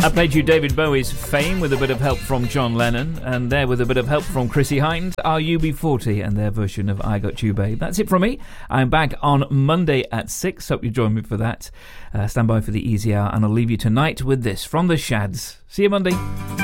I played you David Bowie's Fame with a bit of help from John Lennon, and there with a bit of help from Chrissie Hynde, our UB40 and their version of I Got You Babe. That's it from me. I'm back on Monday at 6. Hope you join me for that. Stand by for the Easy Hour, and I'll leave you tonight with this from the Shads. See you Monday.